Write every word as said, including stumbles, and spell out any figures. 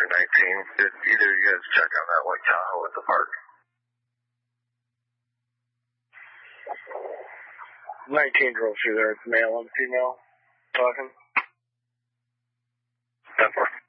officer nineteen. Did either of you guys check on that white Tahoe at the park? nineteen drove through there. It's male and female talking. ten four.